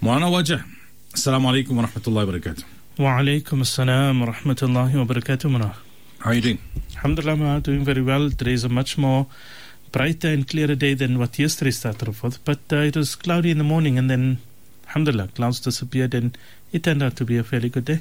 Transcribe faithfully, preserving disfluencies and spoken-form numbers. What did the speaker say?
Moana Wajah. Assalamu alaikum wa rahmatullahi wa barakatuh. Wa alaikum assalam wa rahmatullahi wa barakatuh, Muna. How are you doing? Alhamdulillah, Ma, doing very well. Today is a much more brighter and clearer day than what yesterday started off with. But uh, it was cloudy in the morning and then, alhamdulillah, clouds disappeared and it turned out to be a fairly good day.